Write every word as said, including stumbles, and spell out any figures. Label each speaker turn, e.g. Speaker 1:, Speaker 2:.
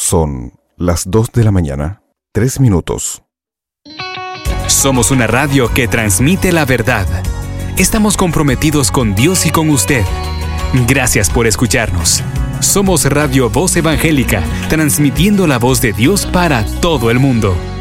Speaker 1: Son las dos de la mañana, tres minutos.
Speaker 2: Somos una radio que transmite la verdad. Estamos comprometidos con Dios y con usted. Gracias por escucharnos. Somos Radio Voz Evangélica, transmitiendo la voz de Dios para todo el mundo.